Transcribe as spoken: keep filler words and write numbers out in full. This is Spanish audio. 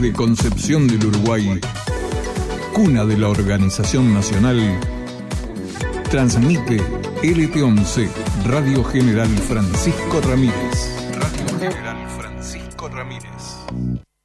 De Concepción del Uruguay, cuna de la organización nacional, transmite L T once, Radio General Francisco Ramírez. Radio General Francisco Ramírez.